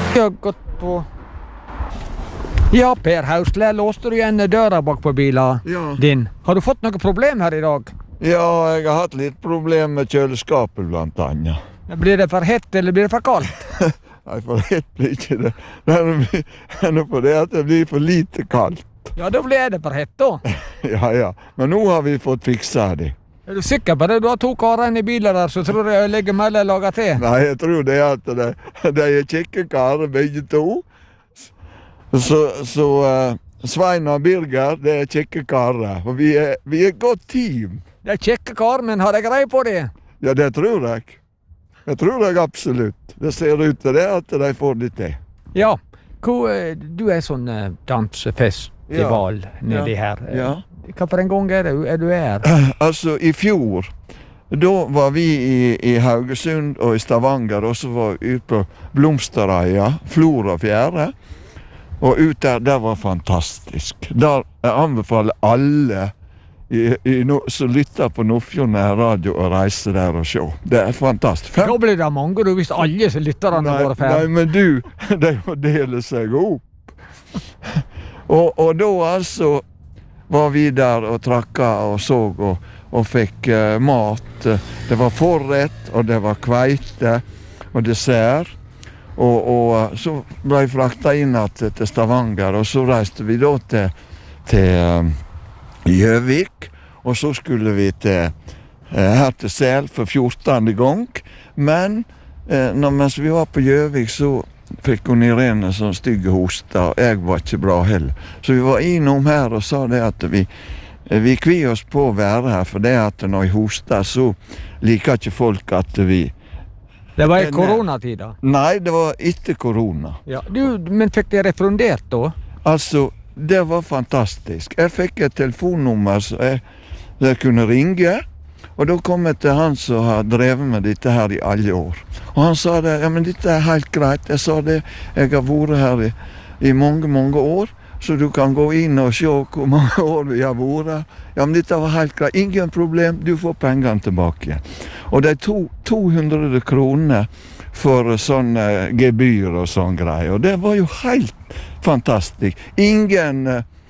Jeg har gått på... Ja, Per Hausle, låste du igjen døra bak på bilen din? Har du fått noe problem her i dag? Ja, jeg har hatt litt problem med kjøleskapet blant annet. Blir det for hett, eller blir det for kaldt? Nei, for hett blir ikke det. Det er noe på det at det blir for lite kaldt. Ja, da blir det for hett da. Ja. Men nå har vi fått fiksa det. Er du sikker på det? Du har 2 karer i bilen der, så tror jeg legger meg eller lager til. Nei, jeg tror det at de er kjekke karer, begge to. Så Svein og Birger, det er kjekke karer. Og vi er et godt team. Det er kjekke karer, men har jeg greie på det? Ja, det tror jeg. Det tror jeg absolutt. Det ser ut til det at de får det til. Ja, du er sånn dansefestival nedi her. Ja. Hva for en gang er du her? Altså, i fjor, da var vi i Haugesund og i Stavanger, og så var vi ute på Blomsterøya, Florafjære, og ut der var fantastisk. Der jeg anbefaler alle som lytter på Nordfjord Radio å reise der og se. Det er fantastisk. Da blir det mange, du, hvis alle lytterne går ferdig. Nei, men de må dele seg opp. Og da altså var vi der og trakka og så og fikk mat. Det var forrett, og det var kveite og dessert. Og så ble jeg frakta inn til Stavanger, og så reiste vi da til Gjøvik, og så skulle vi her til Sel for 14. gang. Men mens vi var på Gjøvik, så fikk hun Irene sånn stygge hoster, og jeg var ikke bra heller. Så vi var innom her og sa det at vi kvier oss på å være her, for det at når jeg hoster, så liker ikke folk at vi... Det var i koronatida? Nei, det var etter korona. Ja, men fikk det refundert da? Altså, det var fantastisk. Jeg fikk et telefonnummer så jeg kunne ringe, og da kom jeg til han som har drevet med dette her i alle år. Og han sa det, ja, men dette er helt greit. Jeg sa det, jeg har vært her i mange, mange år, så du kan gå inn og se hvor mange år vi har vært. Ja, men dette var helt greit. Ingen problem, du får pengene tilbake. Og det 200 kroner for sånn gebyr og sånn greier. Og det var jo helt fantastisk. Ingen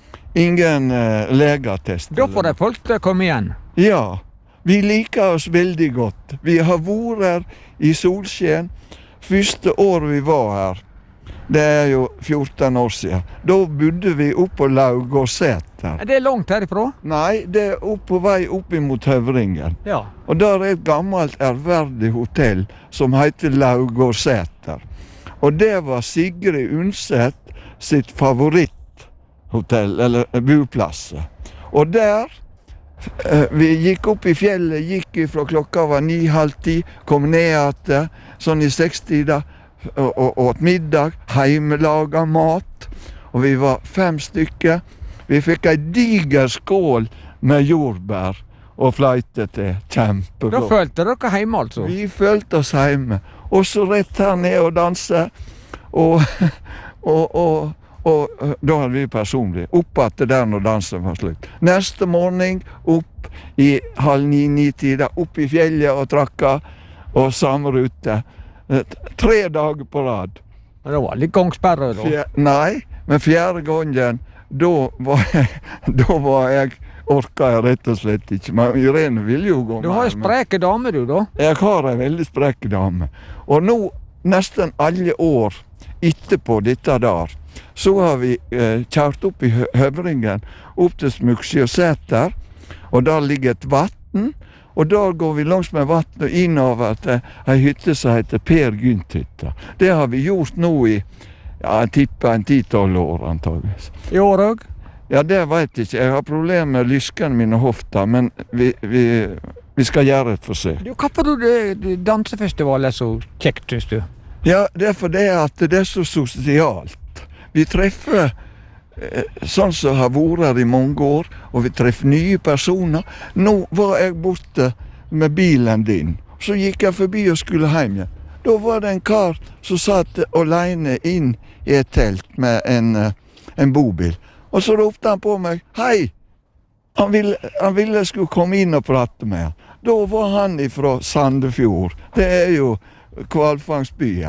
legeattest. Da får de folk til å komme igjen? Ja. Vi liker oss veldig godt. Vi har vært her i solskjen. Første år vi var her, det er jo 14 år siden. Da bodde vi oppe på Laugårdseter. Er det langt herifra? Nei, det er på vei opp imot Høvringen. Ja. Og der er et gammelt ærverdig hotell som heter Laugårdseter. Og det var Sigrid Undset sitt favoritthotell, eller boplass. Og der vi gikk opp i fjellet, gikk fra klokka var 9:30, kom ned etter, sånn i 6-tida, og åt middag, heimelaga mat, og vi var 5 stykker. Vi fikk en diger skål med jordbær og fløyte til, kjempegodt. Da følte dere hjemme altså? Vi følte oss hjemme, og så rett her ned og danse, og da hadde vi personlig opp etter der når dansen var slutt. Neste morgen opp i 8:30-9-tida, opp i fjellet og trakka, og samme rute. 3 dager på rad. Men det var litt gangsperre da? Nei, men 4. gangen, da var jeg orka jeg rett og slett ikke. Men Irene ville jo gå med. Du har en spreke dame du da? Jeg har en veldig spreke dame. Og nå, nesten alle år etterpå dette der, så har vi kjørt opp i Høvringen, opp til Smugsjøseter, og der ligger et vatten, og der går vi langs med vatten og innover til en hytte som heter Per Gynt-hytta. Det har vi gjort nå i, jeg tipper 10-12 år antageligvis. I år også? Ja, det vet jeg ikke. Jeg har problemer med lysken mine hofter, men vi skal gjøre et forsøk. Hvorfor dansefestival er så kjekt, synes du? Ja, det er fordi at det er så sosialt. Vi treffer sånn som har vært her i mange år, og vi treffer nye personer. Nå var jeg borte med bilen din, så gikk jeg forbi og skulle hjem igjen. Da var det en kar som satt alene inn i et telt med en bobil. Og så ropte han på meg, hei! Han ville jeg skulle komme inn og prate med han. Da var han fra Sandefjord. Det er jo hvalfangstbyen.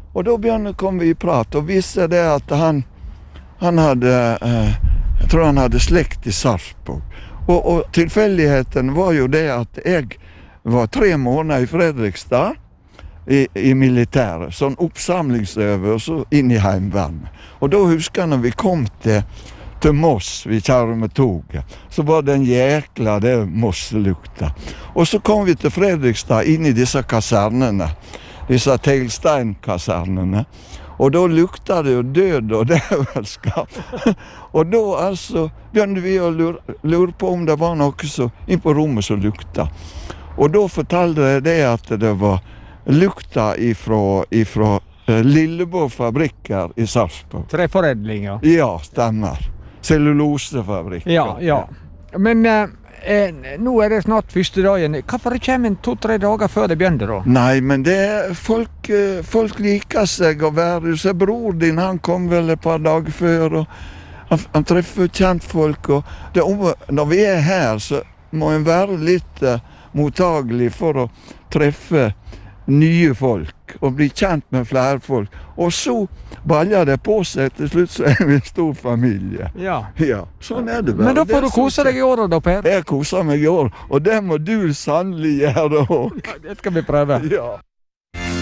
Og da kom vi i prat, og viste det at han hadde, jeg tror han hadde slekt i Sarpsborg. Og tilfeldigheten var jo det at jeg var 3 måneder i Fredrikstad, i militæret, sånn oppsamlingsøvelse inn i Heimevernet. Og da husker jeg når vi kom til Moss, vi kjører med toget, så var det en jækla det Moss-lukta. Og så kom vi til Fredrikstad inn i disse kasernene, disse teglsteinkasernene, og da lukta det jo død og dævelskap. Og da begynte vi å lure på om det var noe så inn på rommet som lukta. Og da fortalte jeg det at det var lukta ifra Lilleborg fabrikker i Sarpsborg. Treforedlinger. Ja, stemmer. Cellulosefabrikker. Ja. Men nå er det snart første dagen. Hvorfor kommer en 2-3 dager før det begynner da? Nei, men folk liker seg å være. Så bror din, han kom vel et par dager før, og han treffer kjentfolk. Når vi er her, så må en være litt mottagelig for å treffe nye folk og bli kjent med flere folk. Og så baller det på seg, til slutt så er vi en stor familie. Ja, sånn er det bare. Men da får du kose deg i år da, Per. Jeg koser meg i år, og det må du sannelig gjøre også. Det skal vi prøve. Ja.